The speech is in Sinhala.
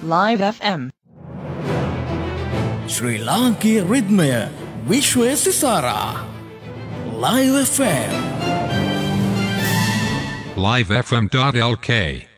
Live FM. ශ්‍රී ලාංකීය රිද්මය විශ්වය සිසාරා Live FM. livefm.lk